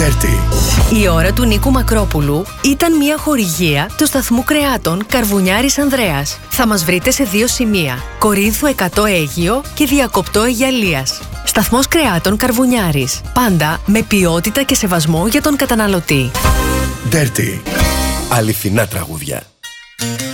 Dirty. Η ώρα του Νίκου Μακρόπουλου ήταν μια χορηγία του σταθμού κρεάτων Καρβουνιάρης Ανδρέας. Θα μας βρείτε σε 2 σημεία: Κορίνθου 100 Αίγυο και Διακοπτό Αιγιαλίας. Σταθμός κρεάτων Καρβουνιάρης. Πάντα με ποιότητα και σεβασμό για τον καταναλωτή. Dirty. Αληθινά τραγούδια.